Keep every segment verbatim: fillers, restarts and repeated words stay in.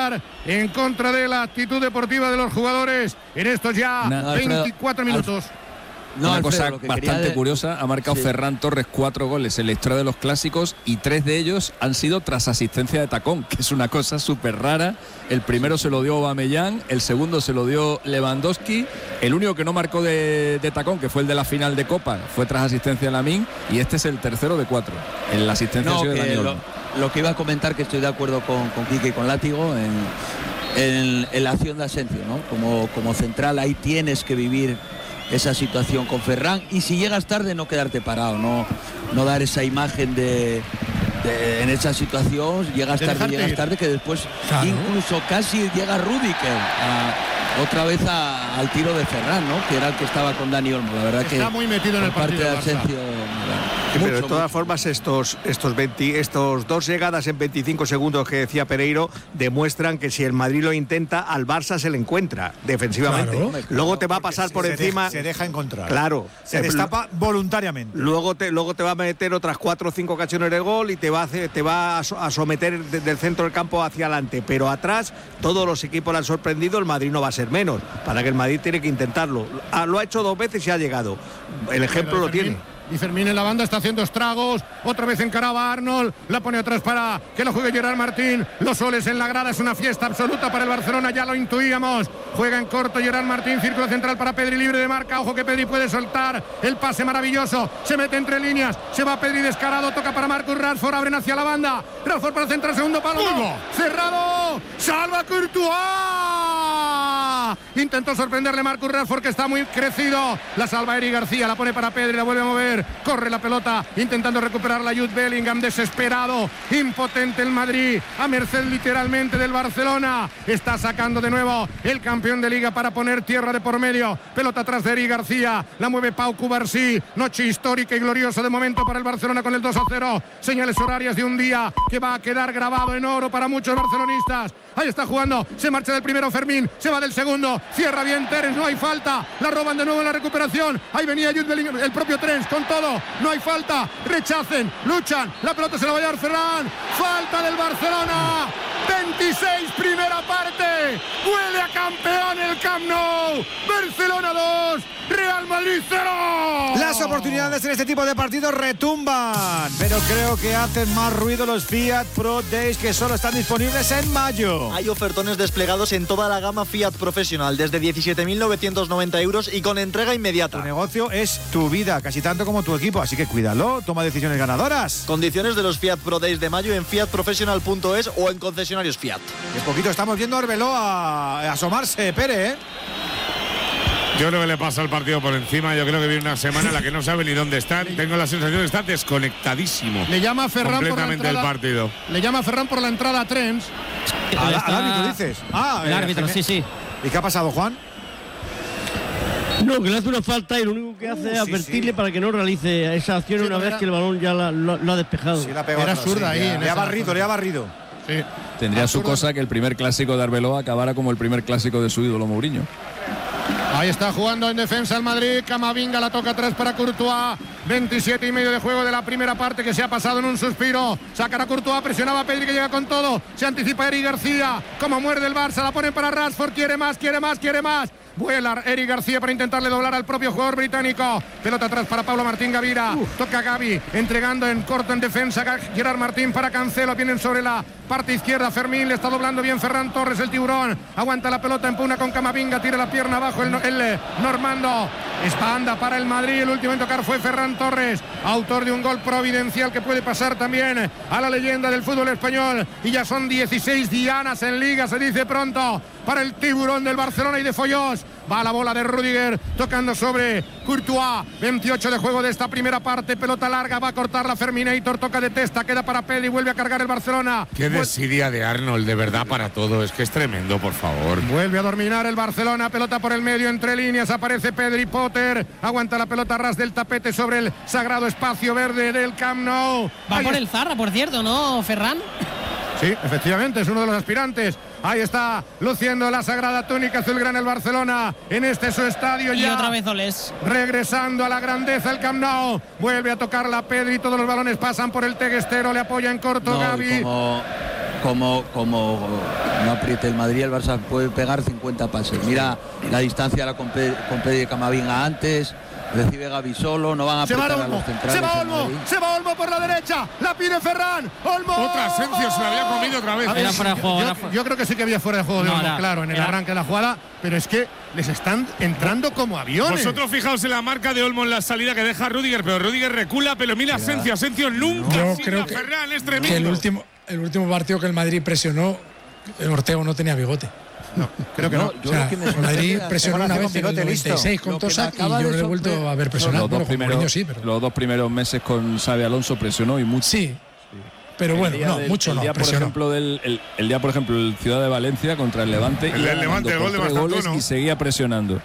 atentar en contra de la actitud deportiva de los jugadores en estos ya no, veinticuatro Alfredo, minutos. Alf No, Una Alfredo, cosa bastante de... curiosa, ha marcado sí. Ferran Torres cuatro goles en la historia de los clásicos y tres de ellos han sido tras asistencia de tacón, que es una cosa súper rara. El primero se lo dio Aubameyang, el segundo se lo dio Lewandowski, el único que no marcó de, de tacón, que fue el de la final de Copa, fue tras asistencia de Lamine, y este es el tercero de cuatro. En la asistencia no, de Daniel. Lo, lo que iba a comentar, que estoy de acuerdo con, con Quique y con Látigo en, en, en la acción de Asensio, ¿no? Como, como central ahí tienes que vivir esa situación con Ferran, y si llegas tarde no quedarte parado, no, no dar esa imagen de, de en esa situación, llegas tarde, llegas tarde, que después claro. incluso casi llega Rüdiger a, otra vez a, al tiro de Ferran, ¿no? Que era el que estaba con Dani Olmo. La verdad está que está muy metido en el partido de Asensio, Sí, pero de todas formas estos estos veinte, estos dos llegadas en veinticinco segundos que decía Pereiro demuestran que si el Madrid lo intenta, al Barça se le encuentra defensivamente. Claro, luego te va a pasar por se encima. Deja, se deja encontrar. Claro. Se destapa voluntariamente. Luego te luego te va a meter otras cuatro o cinco ocasiones de gol y te va a hacer, te va a someter desde el centro del campo hacia adelante. Pero atrás todos los equipos le han sorprendido. El Madrid no va a ser menos. Para que el Madrid tiene que intentarlo. Lo ha hecho dos veces y ha llegado. El ejemplo lo tiene. Y Fermín en la banda está haciendo estragos. Otra vez encaraba a Arnold. La pone atrás para que lo juegue Gerard Martín. Los soles en la grada. Es una fiesta absoluta para el Barcelona. Ya lo intuíamos. Juega en corto Gerard Martín. Círculo central para Pedri, libre de marca. Ojo que Pedri puede soltar el pase maravilloso. Se mete entre líneas. Se va Pedri descarado. Toca para Marcus Rashford. Abren hacia la banda. Rashford para centrar. Segundo palo. ¡No! Cerrado. Salva Courtois. Intentó sorprenderle Marcus Rashford, que está muy crecido. La salva Eric García. La pone para Pedri. La vuelve a mover. Corre la pelota intentando recuperar la Jude Bellingham, desesperado, impotente el Madrid, a merced literalmente del Barcelona. Está sacando de nuevo el campeón de liga para poner tierra de por medio. Pelota atrás de Eric García, la mueve Pau Cubarsí. Noche histórica y gloriosa de momento para el Barcelona con el dos a cero. Señales horarias de un día que va a quedar grabado en oro para muchos barcelonistas. Ahí está jugando, se marcha del primero Fermín, se va del segundo, cierra bien Terence, no hay falta, la roban de nuevo en la recuperación. Ahí venía Jude Bellingham, el propio Terence con todo, no hay falta, rechacen, luchan, la pelota se la va a llevar Ferran, falta del Barcelona. veintiséis, primera parte, huele a campeón el Camp Nou. Barcelona dos, Real Madrid cero. Las oportunidades en este tipo de partidos retumban, pero creo que hacen más ruido los Fiat Pro Days, que solo están disponibles en mayo. Hay ofertones desplegados en toda la gama Fiat Professional desde diecisiete mil novecientos noventa euros y con entrega inmediata. Tu negocio es tu vida, casi tanto como tu equipo, así que cuídalo, toma decisiones ganadoras. Condiciones de los Fiat Pro Days de mayo en fiat professional punto es o en concesionarios Fiat. En poquito estamos viendo a Arbeloa a asomarse, Pere, ¿eh? Yo creo que le pasa el partido por encima. Yo creo que viene una semana en la que no sabe ni dónde está. Tengo la sensación de que está desconectadísimo. Le llama a Ferran completamente por la entrada, el partido. Le llama a Ferran por la entrada a Trens. ¿Al, al árbitro dices? Ah, el árbitro, sí, sí. ¿Y qué ha pasado, Juan? No, que le hace una falta y lo único que hace uh, es sí, advertirle sí. para que no realice esa acción sí, una vez era, que el balón ya la, lo, lo ha despejado. Sí, la pegó era atrás, zurda sí, ahí. Le, le ha barrido, le ha barrido. Sí. Tendría su cosa que el primer clásico de Arbeloa acabara como el primer clásico de su ídolo Mourinho. Ahí está jugando en defensa el Madrid. Camavinga la toca atrás para Courtois. veintisiete y medio de juego de la primera parte, que se ha pasado en un suspiro. Sacará Courtois, presionaba a Pedri, que llega con todo. Se anticipa Eric García. Como muerde el Barça, la ponen para Rashford. Quiere más, quiere más, quiere más. Vuela Eric García para intentarle doblar al propio jugador británico. Pelota atrás para Pablo Martín Gavira. Uf. Toca Gavi, entregando en corto en defensa. Gerard Martín para Cancelo. Vienen sobre la parte izquierda. Fermín le está doblando bien Ferran Torres, el tiburón. Aguanta la pelota, empuna con Camavinga. Tira la pierna abajo el, el Normando. Espanda para el Madrid. El último en tocar fue Ferran Torres, autor de un gol providencial que puede pasar también a la leyenda del fútbol español. Y ya son dieciséis dianas en liga, se dice pronto, para el tiburón del Barcelona y de Follós. Va la bola de Rüdiger tocando sobre Courtois. veintiocho de juego de esta primera parte. Pelota larga, va a cortar la Ferminator. Toca de testa, queda para Pedri. Vuelve a cargar el Barcelona. Qué desidia de Arnold, de verdad, para todo. Es que es tremendo, por favor. Vuelve a dominar el Barcelona. Pelota por el medio, entre líneas. Aparece Pedri. Potter aguanta la pelota ras del tapete sobre el sagrado espacio verde del Camp Nou. Va Ahí por es... el Zarra, por cierto, ¿no, Ferran? Sí, efectivamente, es uno de los aspirantes. Ahí está, luciendo la sagrada túnica azulgrana el Barcelona en este su estadio. Y ya otra vez Oles. Regresando a la grandeza el Camp Nou. Vuelve a tocar la Pedri, todos los balones pasan por el teguestero, le apoya en corto no, Gavi. Como, como, como no apriete el Madrid, el Barça puede pegar cincuenta pases. Mira la distancia la con Pedri y Camavinga antes. Recibe Gavi solo, no van a apretar a los centrales. Se va Olmo, se va Olmo por la derecha, la pide Ferran, Olmo. Otra Asensio se la había comido otra vez. Ver, era fuera de juego, yo, era fuera. yo creo que sí que había fuera de juego de No, Olmo, era, claro, en el era. arranque de la jugada, pero es que les están entrando como aviones. Vosotros fijaos en la marca de Olmo en la salida que deja Rüdiger, pero Rüdiger recula, pero mira Asensio, Asensio nunca Yo sigue creo a que, Ferran, es que tremendo. el último, el último partido que el Madrid presionó, el Ortego no tenía bigote. No, creo que no. O sea, el Madrid presionó una vez en el noventa y seis con Tosak y yo no le he vuelto a ver presionar. Los dos, Bueno, con Mourinho primeros, sí, pero... los dos primeros meses con Xabi Alonso presionó y mucho. Sí, pero bueno, El día no, del- mucho el no, día, por presionó. ejemplo, del, el, el día, por ejemplo, el Ciudad de Valencia contra el Levante. El iba del Levante, ganando el gol por de tres Bastantuono. goles y seguía presionando.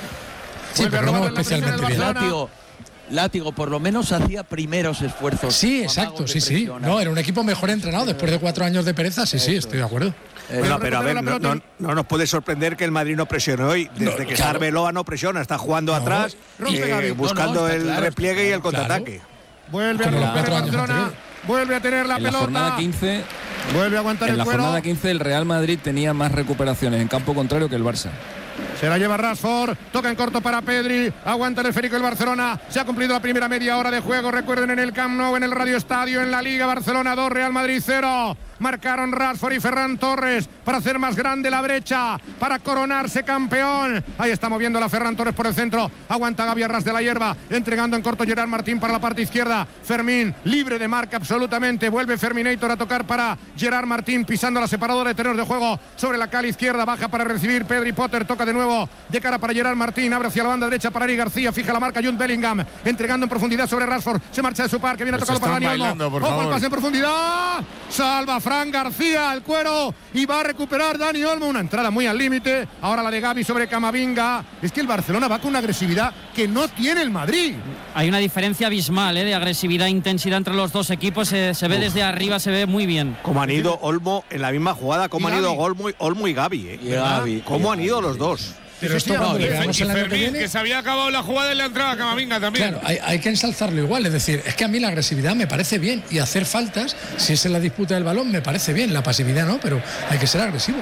Sí, Vuelve a pero no robar la especialmente presión del bien. Barcelona. Látigo, Látigo, por lo menos hacía primeros esfuerzos. Sí, amagos exacto, de sí, sí. presionar. No, era un equipo mejor entrenado después de cuatro años de pereza, sí, sí, estoy de acuerdo. Eh, No, pero a ver, no, no- no nos puede sorprender que el Madrid no presione hoy. Desde No, que claro. Arbeloa no presiona, está jugando No, atrás, rompe eh, Gavi. buscando No, no, está el claro, repliegue y el claro. contraataque. Vuelve a Como los romper el cuatro años Barcelona, anteriores. vuelve a tener la En la pelota. jornada quince, Vuelve a aguantar en el la cuero. jornada quince el Real Madrid tenía más recuperaciones en campo contrario que el Barça. Se la lleva Rashford, toca en corto para Pedri, aguanta el esférico el Barcelona, se ha cumplido la primera media hora de juego, recuerden en el Camp Nou, en el Radio Estadio, en la Liga, Barcelona dos, Real Madrid cero. Marcaron Rashford y Ferran Torres para hacer más grande la brecha, para coronarse campeón. Ahí está moviendo la Ferran Torres por el centro, aguanta Gavi a ras de la hierba, entregando en corto Gerard Martín para la parte izquierda. Fermín, libre de marca absolutamente, vuelve Ferminator a tocar para Gerard Martín, pisando la separadora de terrenos de juego sobre la cala izquierda, baja para recibir Pedri Potter, toca de nuevo de cara para Gerard Martín, abre hacia la banda derecha para Eric García, fija la marca Jude Bellingham, entregando en profundidad sobre Rashford, se marcha de su par, que viene Pues tocado para están Dani Olmo. bailando, por Ojo al favor. pase en profundidad, salva Fran García al cuero y va a recuperar Dani Olmo, una entrada muy al límite, ahora la de Gavi sobre Camavinga. Es que el Barcelona va con una agresividad que no tiene el Madrid. Hay una diferencia abismal ¿eh? de agresividad e intensidad entre los dos equipos, eh, se ve desde arriba, se ve muy bien. Como han ido Olmo en la misma jugada, como Y han ido Gavi. Olmo, y- Olmo y Gavi. ¿eh? Y Gavi, ¿Cómo y han ido Gavi, los sí. dos? Pero esto cuando Y le veamos el año que Fermín, viene... que se había acabado la jugada y le entraba a Camavinga también. Claro, hay, hay que ensalzarlo igual, es decir, es que a mí la agresividad me parece bien y hacer faltas, si es en la disputa del balón, me parece bien, la pasividad no, pero hay que ser agresivo.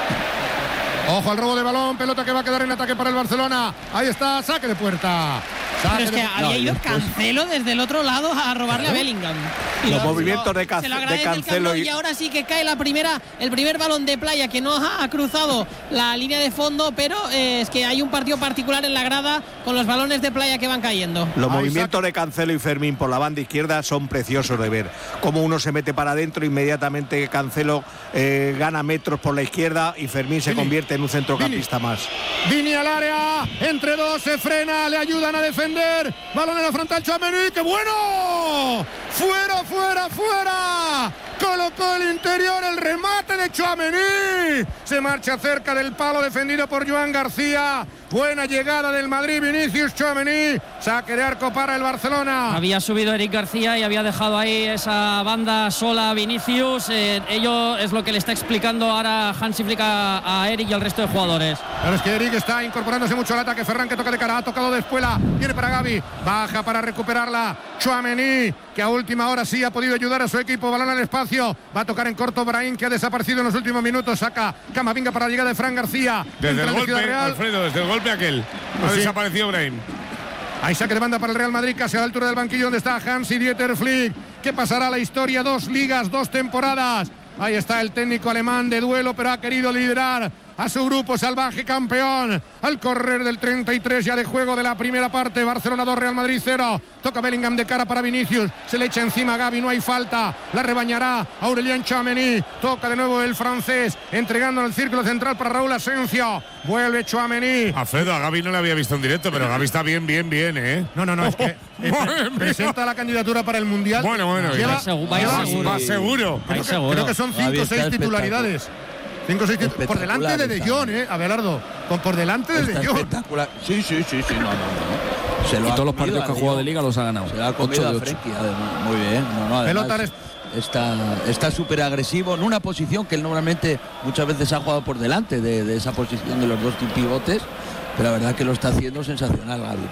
Ojo al robo de balón, pelota que va a quedar en ataque para el Barcelona. Ahí está, saque de puerta. Pero Saque es de- que había No, y ido después- Cancelo desde el otro lado a robarle a Bellingham. Y Los lo- movimientos lo- de Ca- se lo de agradece el Camp Cancelo Nou, y- y ahora sí que cae la primera, el primer balón de playa que no ha, ha cruzado la línea de fondo, pero eh, es que hay un partido particular en la grada con los balones de playa que van cayendo. Los Ahí movimientos saca- de Cancelo y Fermín por la banda izquierda son preciosos de ver. Como uno se mete para adentro, inmediatamente Cancelo eh, gana metros por la izquierda y Fermín se Vini. convierte en un centrocampista más. Vini al área, entre dos se frena, le ayudan a defender. Balón en la frontal, Tchouaméni, ¡qué bueno! ¡Fuera, fuera, fuera! Colocó el interior, el remate de Tchouaméni. Se marcha cerca del palo defendido por Joan García. Buena llegada del Madrid, Vinicius Tchouaméni. Saque de arco para el Barcelona. Había subido Eric García y había dejado ahí esa banda sola a Vinicius. Eh, ello es lo que le está explicando ahora Hansi Flick a, a Eric y al resto de jugadores. Pero es que Eric está incorporándose mucho al ataque. Ferran que toca de cara, ha tocado de espuela. Viene para Gavi, baja para recuperarla. Tchouaméni, que a última hora sí ha podido ayudar a su equipo. Balón al espacio. Va a tocar en corto Brahim, que ha desaparecido en los últimos minutos. Saca Camavinga para la llegada de Fran García. Desde Entra el de Ciudad golpe, Real. Alfredo, desde el golpe aquel. Ha Sí. desaparecido Brahim. Ahí saque de banda para el Real Madrid, casi a la altura del banquillo donde está Hansi Dieter Flick. ¿Qué pasará a la historia? Dos ligas, dos temporadas. Ahí está el técnico alemán de duelo, pero ha querido liderar a su grupo salvaje campeón. Al correr del treinta y tres ya de juego de la primera parte. Barcelona dos, Real Madrid cero. Toca Bellingham de cara para Vinicius. Se le echa encima a Gavi, no hay falta. La rebañará Aurélien Tchouaméni. Toca de nuevo el francés, entregando en el círculo central para Raúl Asensio. Vuelve Tchouaméni. Alfredo, a Gavi no le había visto en directo, pero Gavi está bien, bien, bien, ¿eh? No, no, no, es que eh, Madre mía. presenta la candidatura para el Mundial. Bueno, bueno, Lleva- Va seguro, va lleva- seguro. Va seguro. Va Creo que, seguro. creo que son Gavi cinco o está seis titularidades. Cinco o seis titu- por delante de De Espectacular Jong, eh, Abelardo. Con por delante de Está De Jong. espectacular. Sí, sí, sí, sí, no, no, no. Se lo Y ha todos los comido partidos a que ha De jugado Jong. de liga los ha ganado. Se lo ha ocho comido de a ocho. Frenkie, además. Muy bien. No, no, además, Pelota res- está está súper agresivo en una posición que él normalmente muchas veces ha jugado por delante de, de esa posición de los dos pivotes, pero la verdad que lo está haciendo sensacional Gavi.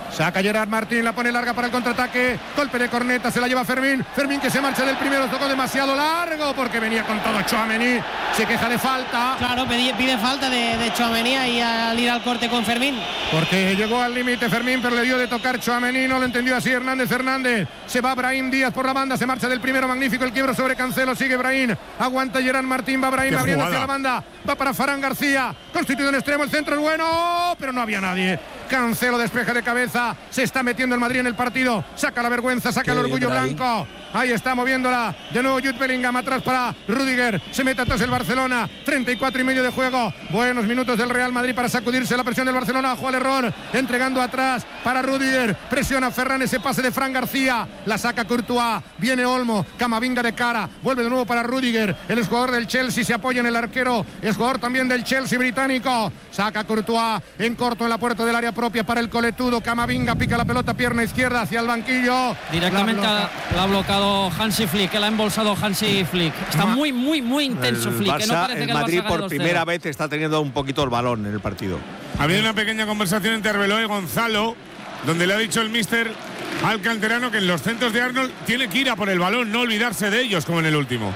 Saca Gerard Martín, la pone larga para el contraataque. Golpe de corneta, se la lleva Fermín. Fermín que se marcha del primero, tocó demasiado largo porque venía con todo Tchouaméni. Se queja de falta. Claro, pide, pide falta de, de Tchouaméni ahí al ir al corte con Fermín. Porque llegó al límite Fermín, pero le dio de tocar Tchouaméni. No lo entendió así Hernández Hernández. Se va Brahim Díaz por la banda, se marcha del primero. Magnífico el quiebro sobre Cancelo. Sigue Brahim. Aguanta Gerard Martín. Va Brahim abriendo hacia la banda. Va para Farán García. Constituido en extremo. El centro es bueno, pero no había nadie. Cancelo despeja de cabeza. Se está metiendo el Madrid en el partido. Saca la vergüenza, saca el orgullo blanco. Ahí está moviéndola. De nuevo Jude Bellingham atrás para Rüdiger. Se mete atrás el Barcelona. treinta y cuatro y medio de juego. Buenos minutos del Real Madrid para sacudirse la presión del Barcelona. Bajo el error. Entregando atrás para Rüdiger. Presiona Ferran ese pase de Fran García. La saca Courtois. Viene Olmo. Camavinga de cara. Vuelve de nuevo para Rüdiger. El jugador del Chelsea se apoya en el arquero. Es jugador también del Chelsea británico. Saca Courtois en corto en la puerta del área propia para el coletudo. Camavinga pica la pelota, pierna izquierda hacia el banquillo. Directamente la, la ha bloqueado Hansi Flick, que la ha embolsado Hansi Flick. Está Ma muy, muy, muy intenso el Flick. Barça, que no parece el que Madrid el Barça por gane primera vez está teniendo un poquito el balón en el partido. Ha habido una pequeña conversación entre Arbeloa y Gonzalo, donde le ha dicho el míster al canterano que en los centros de Arnold tiene que ir a por el balón, no olvidarse de ellos como en el último.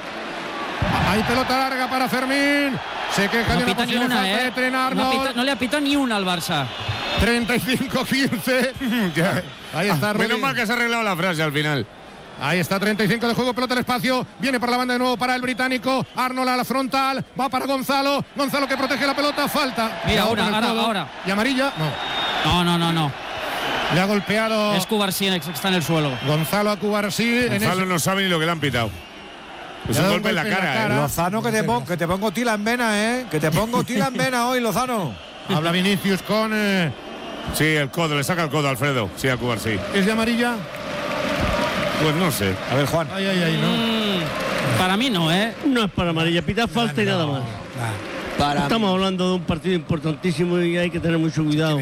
Hay pelota larga para Fermín. Se queja no de una posible una, falta eh. de Tren Arnold. No, pita, no le ha pitado ni una al Barça. treinta y cinco quince. Ahí está ah, menos mal que se ha arreglado la frase al final. Ahí está, treinta y cinco de juego, pelota al espacio. Viene por la banda de nuevo para el británico. Arnold a la frontal. Va para Gonzalo. Gonzalo que protege la pelota. Falta. Mira, ahora, ahora, ahora. ¿Y amarilla? No. No, no, no, no. Le ha golpeado. Es Cubarsí que está en el suelo. Gonzalo a Cubarsí. Gonzalo no sabe ni lo que le han pitado. Es un golpe en la cara, cara. ¿eh? Lozano, que te, pongo, que te pongo tila en vena, ¿eh? Que te pongo tila en vena hoy, Lozano. Habla Vinicius con. Eh... Sí, el codo, le saca el codo a Alfredo. Sí, a Cubarsí. ¿Es de amarilla? Pues no sé. A ver, Juan. Ay, ay, ay, no. Mm, para mí no, ¿eh? No es para amarilla, pita falta no, y nada más. No. Para Estamos mí. hablando de un partido importantísimo y hay que tener mucho cuidado.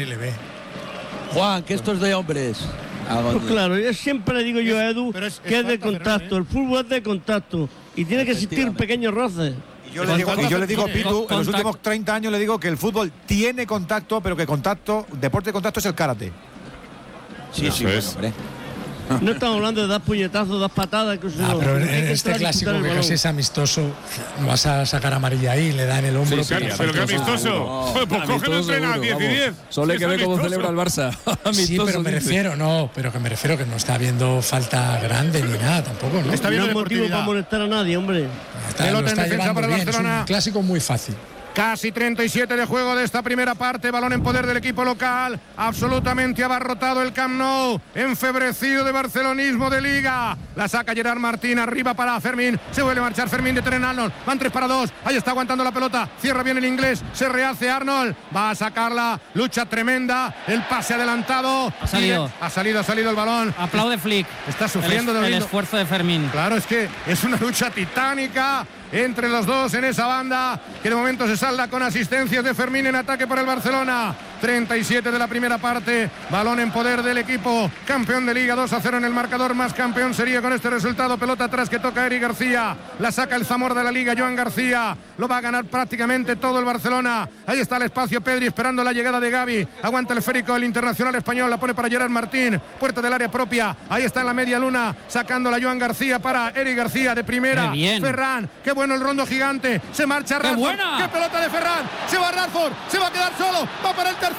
Juan, que esto es de hombres. Pues claro, yo siempre le digo yo a Edu es, es que es de contacto, el fútbol es de contacto y tiene que existir pequeños roces. Y yo le digo, y yo le digo Pitu, en los últimos treinta años le digo que el fútbol tiene contacto, pero que contacto, deporte de contacto es el karate. Sí, sí, bueno, hombre. No estamos hablando de dar puñetazos, dar patadas. Que ah, pero en, en este clásico que casi es amistoso, vas a sacar amarilla ahí, le da en el hombro. Sí, pero, pero que amistoso. No, pues no, coge no entrena diez y diez. Solo hay que ver cómo celebra el Barça. Sí, pero me refiero, no, pero que me refiero que no está habiendo falta grande ni nada tampoco, ¿no? Está bien, no hay motivo para molestar a nadie, hombre. Está, lo está llevando para bien, es un clásico muy fácil. Casi treinta y siete de juego de esta primera parte. Balón en poder del equipo local. Absolutamente abarrotado el Camp Nou. Enfebrecido de barcelonismo de Liga. La saca Gerard Martín arriba para Fermín. Se vuelve a marchar Fermín de Tren Arnold. Van tres para dos. Ahí está aguantando la pelota. Cierra bien el inglés. Se rehace Arnold. Va a sacarla. Lucha tremenda. El pase adelantado. Ha salido. Ha salido, ha salido el balón. Aplaude Flick. Está sufriendo el, el, el esfuerzo de Fermín. Claro, es que es una lucha titánica entre los dos en esa banda, que de momento se salda con asistencias de Fermín en ataque por el Barcelona. treinta y siete de la primera parte, balón en poder del equipo campeón de Liga, dos a cero en el marcador, más campeón sería con este resultado. Pelota atrás que toca Eric García, la saca el Zamora de la Liga, Joan García, lo va a ganar prácticamente todo el Barcelona. Ahí está el espacio, Pedri esperando la llegada de Gavi, aguanta el esférico el internacional español, la pone para Gerard Martín, puerta del área propia, ahí está en la media luna, sacando la Joan García para Eric García de primera. Ferran, qué bueno el rondo gigante, se marcha Rashford, qué, buena. Qué pelota de Ferran, se va Rashford, se va a quedar solo, va para el tercero,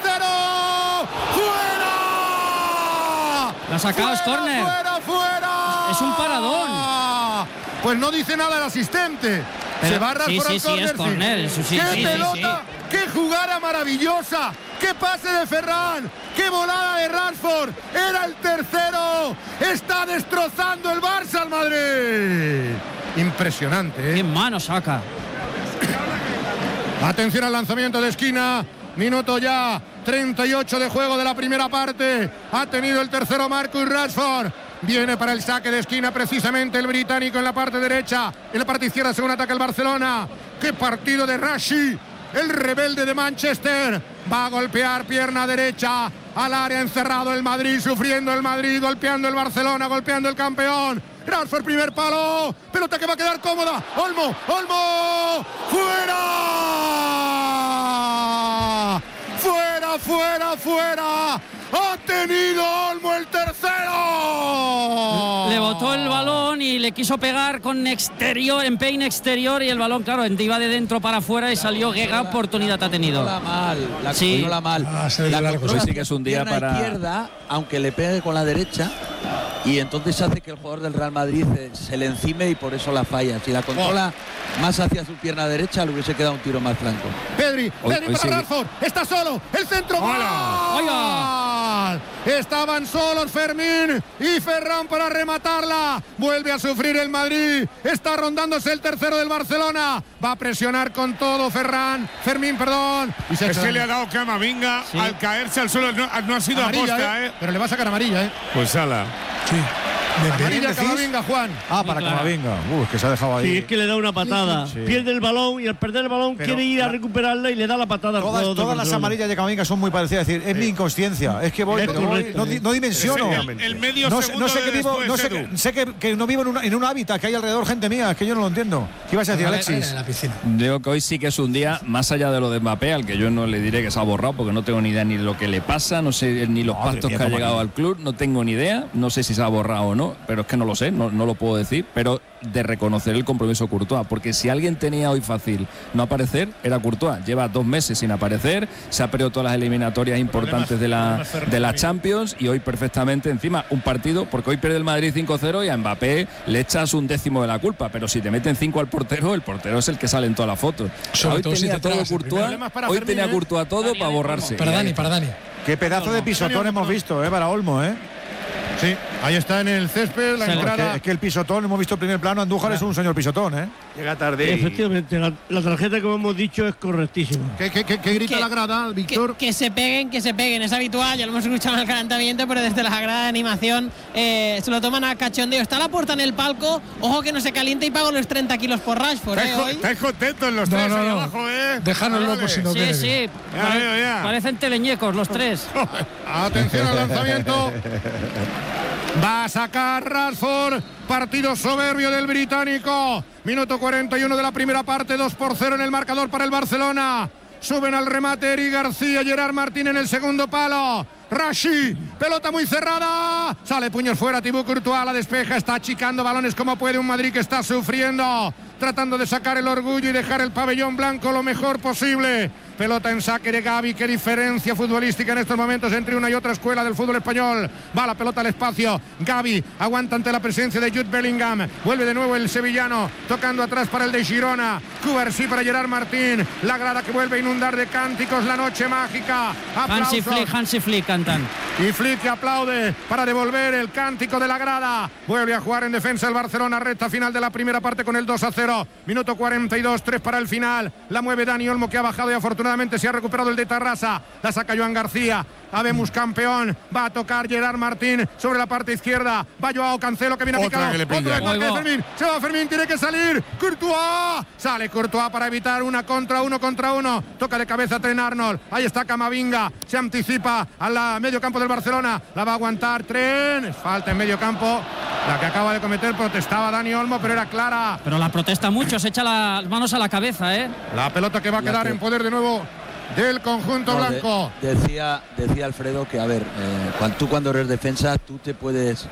fuera, la ha sacado, es córner, fuera, fuera, es un paradón, pues no dice nada el asistente. Pero, se va Rashford sí, sí, al sí, es córner, sí, sí, qué sí, pelota, sí, sí. qué jugada maravillosa, qué pase de Ferran, qué volada de Rashford, era el tercero, está destrozando el Barça al Madrid. Impresionante, ¿eh? Qué mano saca. Atención al lanzamiento de esquina. Minuto ya treinta y ocho de juego de la primera parte. Ha tenido el tercero Marcus Rashford. Viene para el saque de esquina precisamente el británico en la parte derecha. En la parte izquierda según ataca el Barcelona. ¡Qué partido de Rashi! El rebelde de Manchester. Va a golpear pierna derecha al área, encerrado el Madrid, sufriendo el Madrid, golpeando el Barcelona, golpeando el campeón. Rashford, primer palo, pelota que va a quedar cómoda. Olmo, Olmo, fuera, fuera, fuera, fuera. ¡Ha tenido Olmo el tercero! Le botó el balón y le quiso pegar con exterior, empeine exterior, y el balón, claro, iba de dentro para afuera y salió. Qué gran oportunidad ha tenido. La mal, la sí. la mal. Ah, la largo, sí que es un día para izquierda, aunque le pegue con la derecha, y entonces hace que el jugador del Real Madrid se le encime y por eso la falla. Si la controla oh. más hacia su pierna derecha, le hubiese quedado un tiro más flanco. Pedri, hoy, Pedri hoy para sí. Rashford, está solo, el centro. ¡Hola! ¡Hola! Estaban solos Fermín y Ferran para rematarla. Vuelve a sufrir el Madrid. Está rondándose el tercero del Barcelona. Va a presionar con todo Ferran. Fermín, perdón. Y se es que le ha dado Camavinga sí. al caerse al suelo. No, no ha sido amarilla, aposta, ¿eh? ¿eh? Pero le va a sacar amarilla, ¿eh? Pues ala. Sí. Amarilla Camavinga, Juan. Ah, para claro. Camavinga. Uy, que se ha dejado ahí. Sí, es que le da una patada. Sí. Pierde el balón y al perder el balón Pero quiere ir a la, recuperarla y le da la patada. Todas, al todas las amarillas de Camavinga son muy parecidas. Es decir, es sí. mi inconsciencia. Es que voy, Es pero voy correcto, no, sí. no dimensiono. El, el medio no, segundo no sé de que vivo, después, no sé, Edu. que, sé que, que no vivo en, una, en un hábitat, que hay alrededor gente mía. Es que yo no lo entiendo. ¿Qué ibas a decir, Alexis? En la piscina. Digo que hoy sí que es un día, más allá de lo de Mbappé, al que yo no le diré que se ha borrado, porque no tengo ni idea ni de lo que le pasa, no sé ni los Madre pactos mía, que ha toma llegado aquí. al club, no tengo ni idea, no sé si se ha borrado o no, pero es que no lo sé, no, no lo puedo decir, pero de reconocer el compromiso Courtois, porque si alguien tenía hoy fácil no aparecer, era Courtois. Lleva dos meses sin aparecer, se ha perdido todas las eliminatorias importantes de la, de la Champions, y hoy perfectamente encima un partido, porque hoy pierde el Madrid cinco cero y a Mbappé le echas un décimo de la culpa, pero si te meten cinco al portero, el portero es el que sale en todas las fotos. Sobre Hoy todo si tenía te todo tragas el Courtois, hoy Fermín, tenía ¿eh? Courtois todo para borrarse. Para Dani, para Dani. Qué pedazo de pisotón hemos visto, ¿eh? Para Olmo, ¿eh? Sí, ahí está en el césped la Es entrada. que, es que el pisotón, hemos visto el primer plano, Andújar es un señor pisotón, ¿eh? Llega tarde. Efectivamente, la, la tarjeta, como hemos dicho, es correctísima. ¿Qué, qué, qué, qué grita Que- la grada, Víctor? Que, que se peguen, que se peguen, es habitual, ya lo hemos escuchado en el calentamiento, pero desde la grada de animación eh, se lo toman a cachondeo. Está la puerta en el palco, ojo que no se caliente y pago los treinta kilos por Rashford, Estáis ¿eh? co- Hoy. estáis contentos los No, tres no, ahí no. abajo, ¿eh? Déjanos Vale. locos si no Sí, viene sí, bien. Ya pare- veo, ya. parecen teleñecos los tres. Atención al lanzamiento. Va a sacar Rashford. Partido soberbio del británico. Minuto cuarenta y uno de la primera parte. dos por cero en el marcador para el Barcelona. Suben al remate Eric García, Gerard Martín en el segundo palo. Rashi, pelota muy cerrada. Sale puños fuera, Thibaut Courtois la despeja. Está achicando balones como puede un Madrid que está sufriendo. Tratando de sacar el orgullo y dejar el pabellón blanco lo mejor posible. Pelota en saque de Gavi. Qué diferencia futbolística en estos momentos entre una y otra escuela del fútbol español. Va la pelota al espacio. Gavi aguanta ante la presencia de Jude Bellingham. Vuelve de nuevo el sevillano. Tocando atrás para el de Girona. Cubarsí para Gerard Martín. La grada que vuelve a inundar de cánticos la noche mágica. Hansi Aplausos. Flick, Hansi Flick cantan. Y Flick que aplaude para devolver el cántico de la grada. Vuelve a jugar en defensa el Barcelona. Recta final de la primera parte con el dos a cero. Minuto cuarenta y dos, tres para el final. La mueve Dani Olmo, que ha bajado y afortunadamente se ha recuperado el de Tarrasa. La saca Joan García. Habemos campeón. Va a tocar Gerard Martín sobre la parte izquierda. Va Joao Cancelo, que viene Otra picado. que le pilla. Otra vez marca de Ahí va. Fermín. Se va Fermín, tiene que salir. Courtois. Sale Courtois para evitar una contra uno contra uno. Toca de cabeza Trent Arnold. Ahí está Camavinga. Se anticipa al medio campo del Barcelona. La va a aguantar Trent. Es falta en medio campo. La que acaba de cometer, protestaba Dani Olmo, pero era clara. Pero la protesta mucho, se echa las manos a la cabeza, ¿eh? La pelota que va a La quedar que- en poder de nuevo del conjunto No, de- blanco. decía, decía Alfredo que, a ver, eh, cuando, tú cuando eres defensa, tú te puedes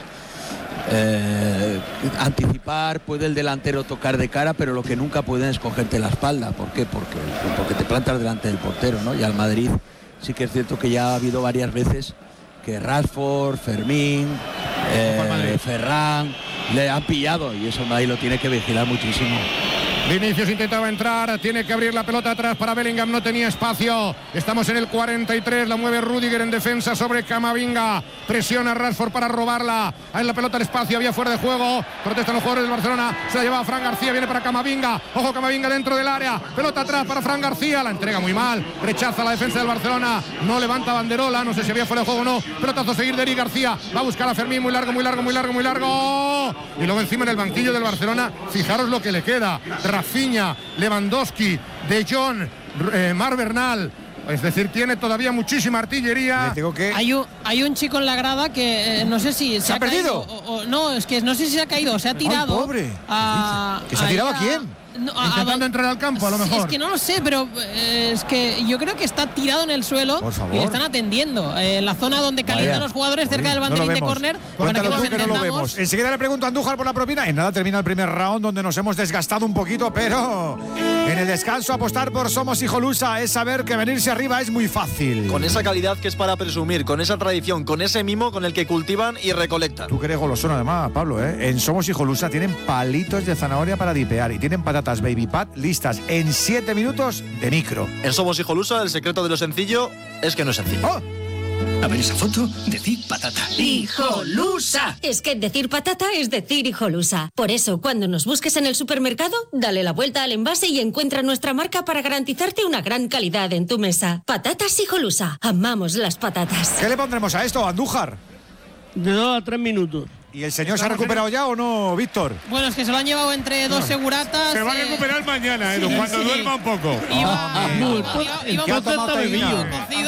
eh, anticipar, puede el delantero tocar de cara, pero lo que nunca pueden es cogerte la espalda. ¿Por qué? Porque, porque te plantas delante del portero, ¿no? Y al Madrid sí que es cierto que ya ha habido varias veces que Rashford, Fermín, eh, Ferran le han pillado, y eso el Madrid lo tiene que vigilar muchísimo. Vinicius intentaba entrar, tiene que abrir la pelota atrás para Bellingham, no tenía espacio. Estamos en el cuarenta y tres, la mueve Rüdiger en defensa sobre Camavinga. Presiona a Rashford para robarla. Ahí la pelota al espacio, había fuera de juego. Protestan los jugadores del Barcelona, se la lleva Fran García, viene para Camavinga. Ojo, Camavinga dentro del área. Pelota atrás para Fran García, la entrega muy mal. Rechaza la defensa del Barcelona, no levanta banderola, no sé si había fuera de juego o no. Pelotazo a seguir de Eric García, va a buscar a Fermín, muy largo, muy largo, muy largo, muy largo. Y luego encima en el banquillo del Barcelona, fijaros lo que le queda. Rafinha, Lewandowski, De Jong, eh, Mar Bernal. Es decir, tiene todavía muchísima artillería. Tengo que... Hay un, hay un chico en la grada que eh, no sé si se, ha perdido? caído o, o- no, es que no sé si se ha caído o se ha tirado. pobre. a- ¿Que se ha tirado ahí a quién? No, Intentando a, entrar al campo, a lo mejor. Es que no lo sé, pero eh, es que yo creo que está tirado en el suelo y le están atendiendo. Eh, en la zona donde calientan los jugadores cerca del banderín no de córner. Cuéntalo tú que no lo vemos. Enseguida le pregunto a Andújar por la propina. En nada termina el primer round donde nos hemos desgastado un poquito, pero en el descanso apostar por Somos Hijolusa es saber que venirse arriba es muy fácil. Con esa calidad que es para presumir, con esa tradición, con ese mimo con el que cultivan y recolectan. Tú que eres golosón además, Pablo, ¿eh? En Somos Hijolusa tienen palitos de zanahoria para dipear y tienen patatas Baby Pat listas en siete minutos de micro. En Somos Hijolusa el secreto de lo sencillo es que no es sencillo. ¡Oh! A ver esa foto, decir patata. ¡Hijolusa! Es que decir patata es decir hijolusa. Por eso, cuando nos busques en el supermercado, dale la vuelta al envase y encuentra nuestra marca para garantizarte una gran calidad en tu mesa. Patatas hijolusa. Amamos las patatas. ¿Qué le pondremos a esto, Andújar? De dos a tres minutos. ¿Y el señor se ha recuperado ya o no, Víctor? Bueno, es que se lo han llevado entre dos seguratas. Se va a recuperar mañana, Edu, sí, cuando sí. duerma un poco. Iba, Muy iba, iba, ¿Qué ha tomado cocido,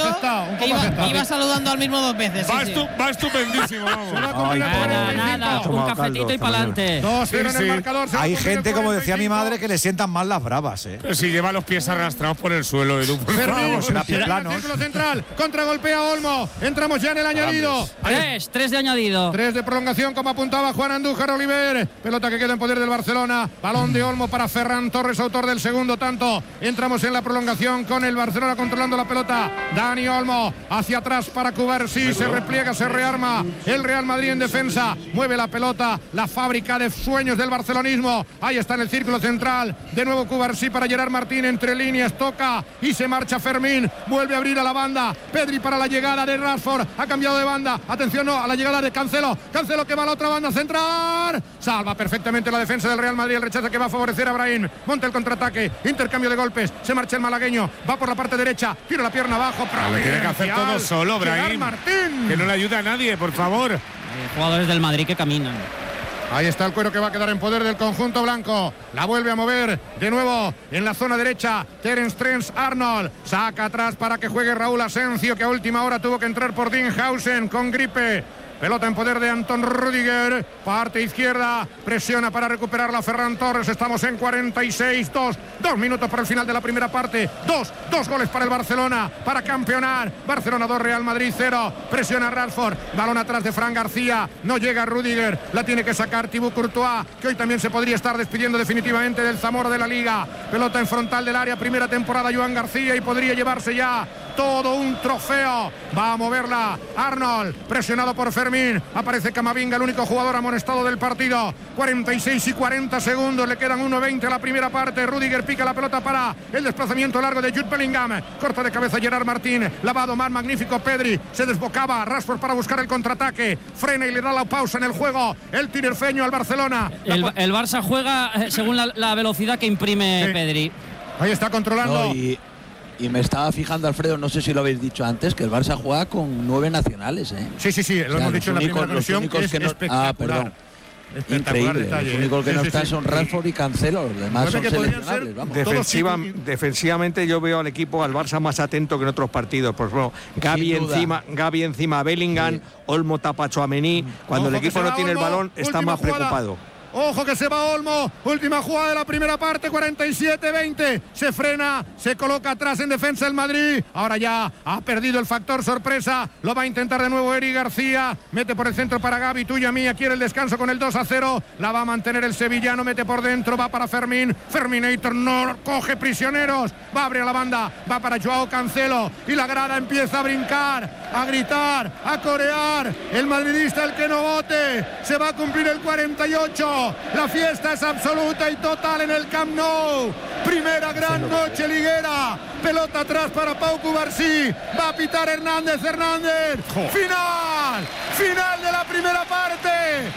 iba, iba saludando al mismo dos veces. Va, sí, estu, sí. va estupendísimo, vamos. Ay, Nada, nada, un cafetito y para adelante. dos cero Sí, en el sí. marcador. se va a Hay cumplir el gente, como decía mi cuarenta y cinco. madre, que le sientan mal las bravas, ¿eh? Pero si lleva los pies arrastrados por el suelo, Edu. Por Fermín, favor. será pie será plano. el círculo central, contragolpea Olmo. Entramos ya en el añadido. Tres, tres de añadido. Tres de prolongación, como apuntaba Juan Andújar Oliver. Pelota que queda en poder del Barcelona. Balón de Olmo para Ferran Torres, autor del segundo tanto. Entramos en la prolongación con el Barcelona controlando la pelota. Dani Olmo hacia atrás para Cubarsí. Se repliega, se rearma el Real Madrid en defensa. Mueve la pelota, la fábrica de sueños del barcelonismo. Ahí está en el círculo central. De nuevo Cubarsí para Gerard Martín. Entre líneas toca y se marcha Fermín. Vuelve a abrir a la banda. Pedri para la llegada de Rashford. Ha cambiado de banda. Atención, no, a la llegada de Cancelo. Cancelo que va a la otra banda central. Salva perfectamente la defensa del Real Madrid. El rechazo que va a favorecer a Brahim. Monta el contraataque. Intercambio de golpes. Se marcha el malagueño. Va por la parte derecha. Tira la pierna abajo. Lo tiene que hacer todo solo, Brahim. Martín. Que no le ayuda a nadie, por favor. Eh, jugadores del Madrid que caminan. Ahí está el cuero que va a quedar en poder del conjunto blanco. La vuelve a mover de nuevo en la zona derecha. Terence Trent Arnold saca atrás para que juegue Raúl Asencio, que a última hora tuvo que entrar por Dinhausen con gripe. Pelota en poder de Anton Rüdiger. Parte izquierda. Presiona para recuperarla Ferran Torres. Estamos en cuarenta y seis. Dos. Dos minutos para el final de la primera parte. Dos. Dos goles para el Barcelona. Para campeonar. Barcelona dos, Real Madrid cero. Presiona Rashford. Balón atrás de Fran García. No llega Rüdiger. La tiene que sacar Thibaut Courtois, que hoy también se podría estar despidiendo definitivamente del Zamora de la Liga. Pelota en frontal del área. Primera temporada Joan García y podría llevarse ya todo un trofeo. Va a moverla Arnold. Presionado por Fermín. Aparece Camavinga, el único jugador amonestado del partido. cuarenta y seis y cuarenta segundos. Le quedan uno veinte a la primera parte. Rüdiger pica la pelota para el desplazamiento largo de Jude Bellingham. Corta de cabeza Gerard Martín. Lavado más magnífico Pedri. Se desbocaba Rashford para buscar el contraataque. Frena y le da la pausa en el juego. El tinerfeño al Barcelona. El, el Barça juega eh, según la, la velocidad que imprime Sí. Pedri. Ahí está controlando. No, y, y me estaba fijando, Alfredo, no sé si lo habéis dicho antes, que el Barça juega con nueve nacionales, ¿eh? Sí, sí, sí, lo O sea, hemos los dicho en la únicos- primera los conexión. únicos Es que no- espectacular. Ah, perdón. Espectacular Increíble. detalle, Los únicos que sí, no sí, están sí, son sí. Rashford y Cancelo. Los demás Nueve son que podrían seleccionables, ser vamos. Defensiva, Todos, y- y- defensivamente yo veo al equipo, al Barça más atento que en otros partidos. Por ejemplo, Gavi Sin duda. encima, Gavi encima a Bellingham, Sí. Olmo tapa a Tchouaméni. Cuando Ojo el que equipo se no va tiene el Olmo, balón, está última más jugada. preocupado. Ojo que se va Olmo. Última jugada de la primera parte. cuarenta y siete veinte. Se frena. Se coloca atrás en defensa el Madrid. Ahora ya ha perdido el factor sorpresa. Lo va a intentar de nuevo Eric García. Mete por el centro para Gavi. Tuya mía. Quiere el descanso con el dos a cero. La va a mantener el sevillano. Mete por dentro. Va para Fermín. Ferminator no coge prisioneros. Va a abrir a la banda. Va para Joao Cancelo. Y la grada empieza a brincar, a gritar, a corear. El madridista, el que no vote. Se va a cumplir el cuarenta y ocho. La fiesta es absoluta y total en el Camp Nou. Primera gran noche liguera. Pelota atrás para Pau Cubarsí. Va a pitar Hernández Hernández. Final. Final de la primera parte.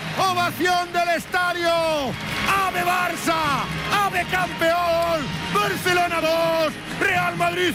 Ovación del estadio. ¡Ave Barça! ¡Ave campeón! Barcelona dos, Real Madrid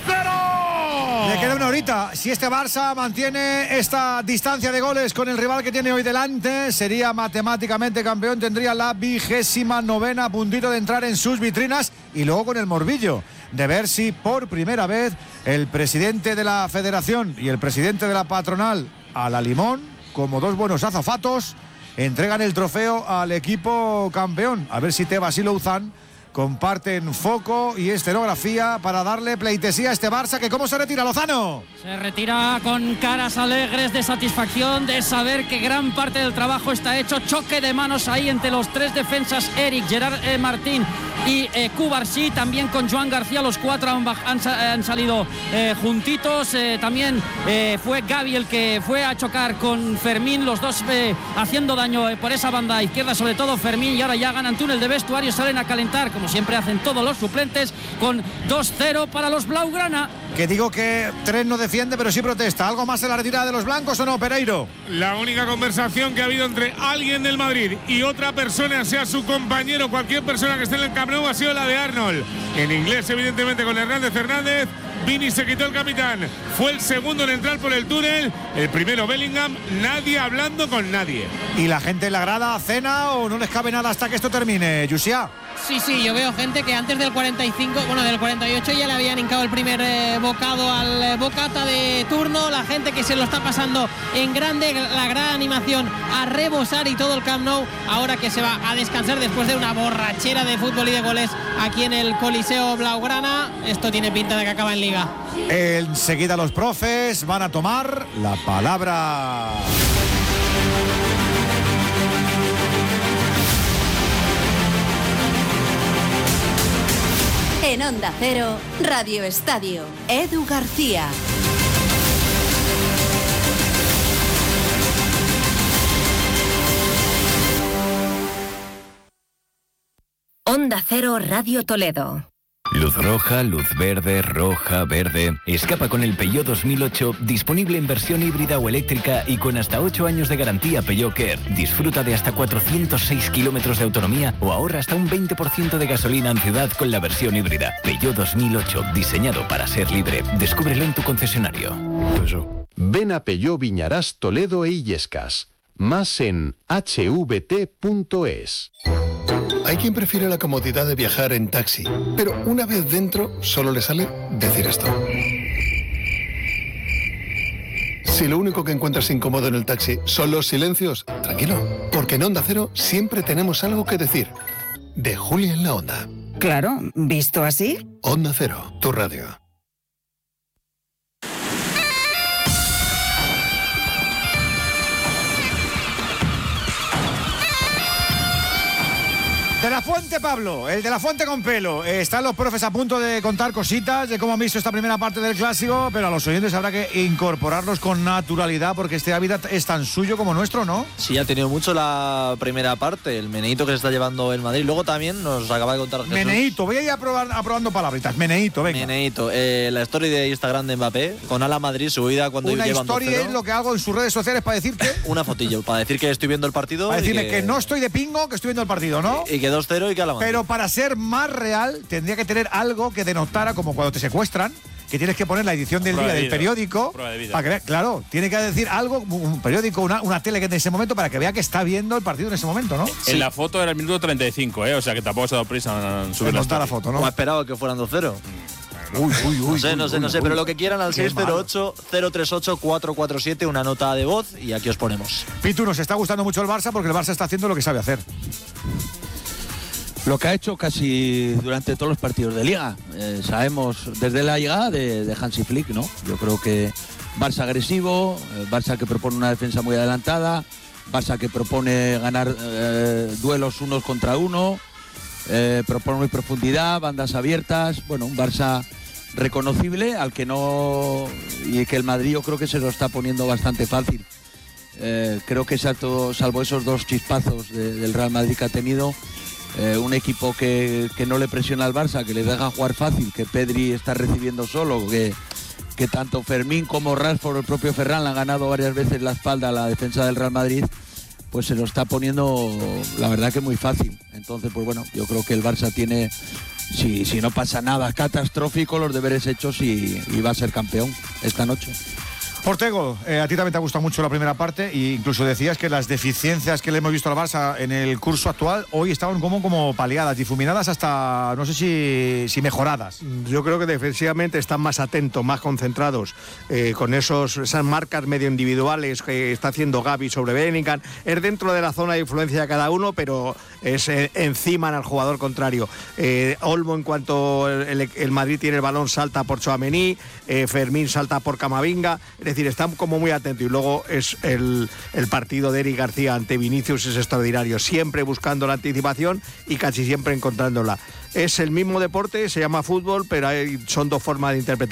cero. Le queda una horita. Si este Barça mantiene esta distancia de goles con el rival que tiene hoy delante, sería matemáticamente campeón. Tendría la vigésima novena, puntito de entrar en sus vitrinas. Y luego con el morbillo de ver si por primera vez el presidente de la federación y el presidente de la patronal, a la limón, como dos buenos azafatos, entregan el trofeo al equipo campeón. A ver si Tebas y Louzán comparten foco y escenografía para darle pleitesía a este Barça, que ¿cómo se retira, Lozano? Se retira con caras alegres de satisfacción de saber que gran parte del trabajo está hecho. Choque de manos ahí entre los tres defensas, Eric, Gerard eh, Martín y eh, Cubarsí, también con Joan García. Los cuatro han, han, han salido eh, juntitos. Eh, también eh, fue Gavi el que fue a chocar con Fermín, los dos eh, haciendo daño eh, por esa banda izquierda, sobre todo Fermín, y ahora ya ganan túnel de vestuario, salen a calentar como siempre hacen todos los suplentes, con dos cero para los Blaugrana. Que digo que Tres no defiende, pero sí protesta. ¿Algo más en la retirada de los blancos o no, Pereiro? La única conversación que ha habido entre alguien del Madrid y otra persona, sea su compañero, cualquier persona que esté en el Camp Nou, ha sido la de Arnold. En inglés, evidentemente, con Hernández Hernández. Vini se quitó el capitán. Fue el segundo en entrar por el túnel. El primero Bellingham. Nadie hablando con nadie. ¿Y la gente en la grada cena o no les cabe nada hasta que esto termine, Yusia? Sí, sí, yo veo gente que antes del cuarenta y cinco, bueno, del cuarenta y ocho ya le habían hincado el primer eh, bocado al eh, bocata de turno. La gente que se lo está pasando en grande, la gran animación a rebosar y todo el Camp Nou, ahora que se va a descansar después de una borrachera de fútbol y de goles aquí en el Coliseo Blaugrana. Esto tiene pinta de que acaba en Liga. Enseguida los profes van a tomar la palabra. En Onda Cero, Radio Estadio, Edu García. Onda Cero, Radio Toledo. Luz roja, luz verde, roja, verde. Escapa con el Peugeot dos mil ocho, disponible en versión híbrida o eléctrica y con hasta ocho años de garantía Peugeot Care. Disfruta de hasta cuatrocientos seis kilómetros de autonomía o ahorra hasta un veinte por ciento de gasolina en ciudad con la versión híbrida. Peugeot dos mil ocho, diseñado para ser libre. Descúbrelo en tu concesionario. Ven a Peugeot Viñarás, Toledo e Illescas. Más en h v t punto es. Hay quien prefiere la comodidad de viajar en taxi, pero una vez dentro solo le sale decir esto. Si lo único que encuentras incómodo en el taxi son los silencios, tranquilo, porque en Onda Cero siempre tenemos algo que decir. De Julia en la Onda. Claro, ¿visto así? Onda Cero, tu radio. De la Fuente, Pablo, el de la Fuente con pelo. Eh, están los profes a punto de contar cositas de cómo han visto esta primera parte del clásico, pero a los oyentes habrá que incorporarlos con naturalidad porque este hábitat es tan suyo como nuestro, ¿no? Sí, ha tenido mucho la primera parte, el meneíto que se está llevando el Madrid. Luego también nos acaba de contar Jesús. Meneíto, voy a ir aprobar, aprobando palabritas. Meneíto, venga. Meneíto, eh, la story de Instagram de Mbappé con Ala Madrid subida cuando Una llevan historia dos cero. Es lo que hago en sus redes sociales para decir que... Una fotillo, para decir que estoy viendo el partido. Para decirme que... que no estoy de pingo, que estoy viendo el partido, ¿no? Y, y que dos cero y que Ala Madrid. Pero para ser más real, tendría que tener algo que denotara, como cuando te secuestran, que tienes que poner la edición del Prueba día de del vida. periódico. Prueba de vida. Para que vea, claro, tiene que decir algo, un periódico, una, una tele que en ese momento, para que vea que está viendo el partido en ese momento, ¿no? En sí. La foto era el minuto treinta y cinco, ¿eh? O sea que tampoco se ha dado prisa en subir la, la foto, ¿no? O ha esperado que fueran dos cero. Uy, uy, uy. No sé, no sé, no sé, uy, pero uy. lo que quieran al seis cero ocho, cero tres ocho, cuatro cuatro siete, una nota de voz y aquí os ponemos. Pitu, nos está gustando mucho el Barça porque el Barça está haciendo lo que sabe hacer. Lo que ha hecho casi durante todos los partidos de Liga. Eh, sabemos desde la llegada de, de Hansi Flick, ¿no? Yo creo que Barça agresivo, eh, Barça que propone una defensa muy adelantada, Barça que propone ganar eh, duelos unos contra uno, eh, propone muy profundidad, bandas abiertas. Bueno, un Barça reconocible al que no... y que el Madrid yo creo que se lo está poniendo bastante fácil. Eh, creo que salvo, salvo esos dos chispazos de, del Real Madrid que ha tenido, Eh, un equipo que, que no le presiona al Barça, que le deja jugar fácil, que Pedri está recibiendo solo, que, que tanto Fermín como Rashford, el propio Ferran, le han ganado varias veces la espalda a la defensa del Real Madrid, pues se lo está poniendo, la verdad, que muy fácil. Entonces, pues bueno, yo creo que el Barça tiene, si, si no pasa nada catastrófico, los deberes hechos y, y va a ser campeón esta noche. Ortego, eh, a ti también te ha gustado mucho la primera parte e incluso decías que las deficiencias que le hemos visto al Barça en el curso actual hoy estaban como, como paliadas, difuminadas hasta, no sé si, si mejoradas. Yo creo que defensivamente están más atentos, más concentrados, eh, con esos, esas marcas medio individuales que está haciendo Gavi sobre Bellingham. Es dentro de la zona de influencia de cada uno, pero es eh, encima al jugador contrario. Eh, Olmo, en cuanto el, el Madrid tiene el balón, salta por Tchouaméni, eh, Fermín salta por Camavinga. Es decir, están como muy atentos. Y luego es el, el partido de Eric García ante Vinicius es extraordinario, siempre buscando la anticipación y casi siempre encontrándola. Es el mismo deporte, se llama fútbol, pero hay, son dos formas de interpretar.